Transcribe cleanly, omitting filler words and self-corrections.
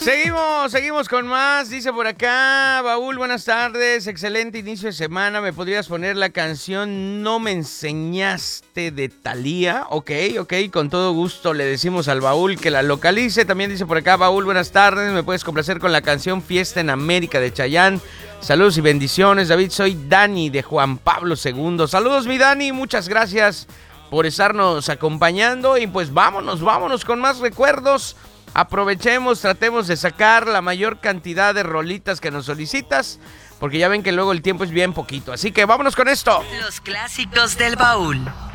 Seguimos con más. Dice por acá, Baúl, buenas tardes. Excelente inicio de semana. ¿Me podrías poner la canción No me enseñaste de Thalía? Ok, con todo gusto le decimos al Baúl que la localice. También dice por acá, Baúl, buenas tardes. ¿Me puedes complacer con la canción Fiesta en América de Chayanne? Saludos y bendiciones, David. Soy Dani de Juan Pablo II. Saludos, mi Dani. Muchas gracias por estarnos acompañando. Y pues vámonos con más recuerdos. Aprovechemos, tratemos de sacar la mayor cantidad de rolitas que nos solicitas, porque ya ven que luego el tiempo es bien poquito. Así que vámonos con esto. Los clásicos del Baúl.